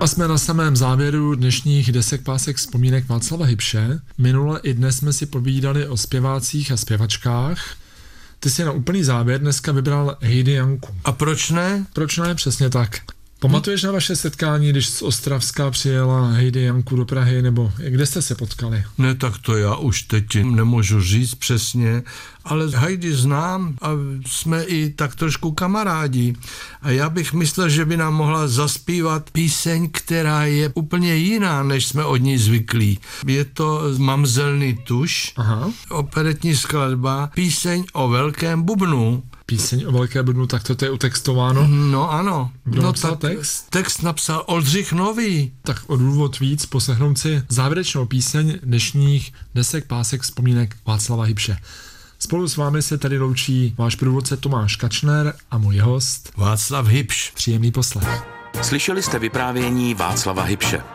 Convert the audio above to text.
A jsme na samém závěru dnešních desek pásek vzpomínek Václava Hybše. Minule i dnes jsme si povídali o zpěvácích a zpěvačkách. Ty jsi na úplný závěr dneska vybral Heidi Janku. A proč ne? Proč ne? Přesně tak. Pamatuješ na vaše setkání, když z Ostravska přijela Heidi Janku do Prahy, nebo kde jste se potkali? Ne, tak to já už teď nemůžu říct přesně, ale Heidi znám a jsme i tak trošku kamarádi. A já bych myslel, že by nám mohla zaspívat píseň, která je úplně jiná, než jsme od ní zvyklí. Je to Mamzelný tuš, operetní skladba, píseň o velkém bubnu. Píseň o velké bubnu, tak to je utextováno? No ano. Kdo napsal text? Text napsal Oldřich Nový. Tak o důvod víc poslechnout si závěrečnou píseň dnešních desek pásek vzpomínek Václava Hybše. Spolu s vámi se tady loučí váš průvodce Tomáš Kačner a můj host Václav Hybš. Příjemný poslech. Slyšeli jste vyprávění Václava Hybše.